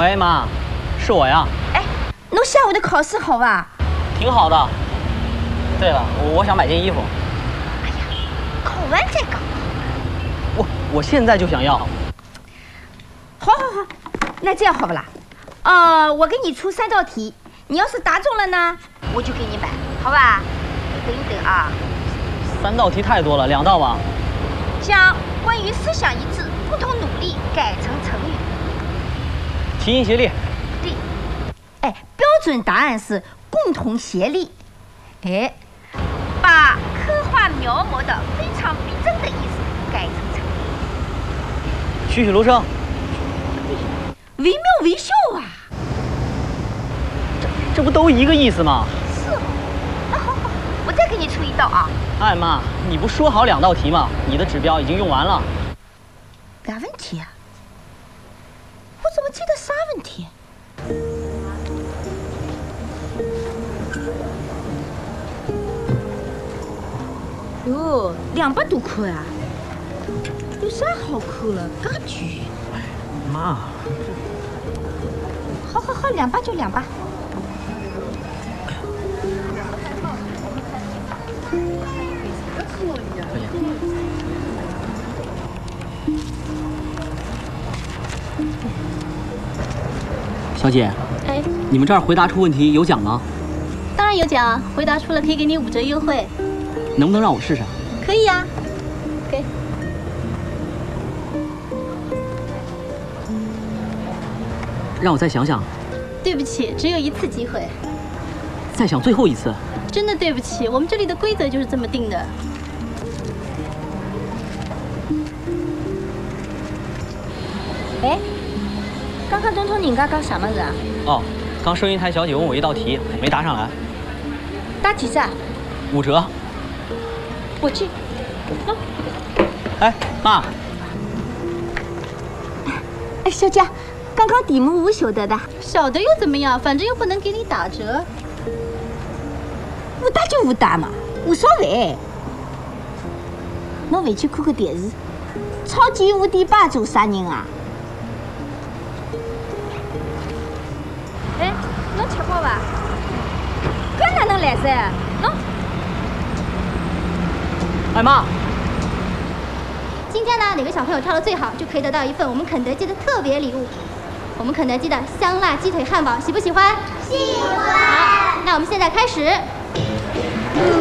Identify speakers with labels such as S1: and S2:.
S1: 喂，妈，是我呀。
S2: 哎，侬下午的考试好吧？
S1: 挺好的。对了，我想买件衣服。
S2: 哎呀，考完再搞。
S1: 我现在就想要。
S2: 好，那这样好不啦？我给你出3道题，你要是答中了呢，我就给你买，好吧？等一等啊。
S1: 3道题太多了，2道吧。
S2: 将关于思想一致、共同努力改成成语。
S1: 齐心协力。
S2: 对。哎，标准答案是共同协力。哎，把刻画描摹的非常逼真的意思改成成语。
S1: 栩栩如生。
S2: 惟妙惟肖啊！
S1: 这不都一个意思吗？
S2: 是哦。那好，我再给你出1道啊。
S1: 哎妈，你不说好2道题吗？你的指标已经用完了。
S2: 啥问题啊？我怎么记得啥问题？哟，200多块啊！有啥好扣了？搿贵。
S1: 妈。
S2: 好，200就200。
S1: 小姐，
S3: 哎，
S1: 你们这儿回答出问题有奖吗？
S3: 当然有奖，回答出了可以给你5折优惠。
S1: 能不能让我试试？
S3: 可以呀，给。
S1: 让我再想想。
S3: 对不起，只有1次机会。
S1: 再想最后一次。
S3: 真的对不起，我们这里的规则就是这么定的。
S2: 哎，刚刚东东人家讲啥么子啊？
S1: 哦，刚收银台小姐问我1道题，没答上来。
S2: 答几次啊
S1: 5折。
S2: 我去。
S1: 哎，妈。
S2: 哎，小姐，刚刚题目我晓得的。
S3: 晓得又怎么样？反正又不能给你打折。
S2: 不打就不打嘛，无所谓。侬回去看看电视，超级无敌霸主啥人啊？哎，侬吃好伐？搿哪能来噻？侬。
S1: 哎妈。
S3: 今天呢，哪个小朋友跳得最好，就可以得到一份我们肯德基的特别礼物。我们肯德基的香辣鸡腿汉堡，喜不喜欢？
S4: 喜欢。
S3: 好，那我们现在开始。